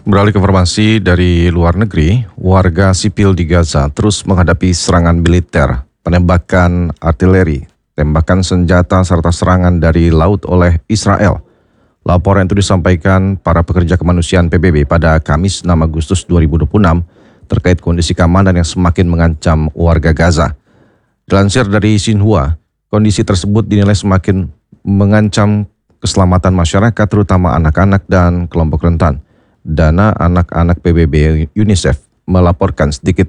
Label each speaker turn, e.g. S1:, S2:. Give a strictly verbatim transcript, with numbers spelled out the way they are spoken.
S1: Beralih ke informasi dari luar negeri, warga sipil di Gaza terus menghadapi serangan militer, penembakan artileri, tembakan senjata serta serangan dari laut oleh Israel. Laporan itu disampaikan para pekerja kemanusiaan P B B pada Kamis enam Agustus dua ribu dua puluh enam terkait kondisi keamanan yang semakin mengancam warga Gaza. Dilansir dari Xinhua, kondisi tersebut dinilai semakin mengancam keselamatan masyarakat terutama anak-anak dan kelompok rentan. Dana anak-anak P B B UNICEF melaporkan sedikit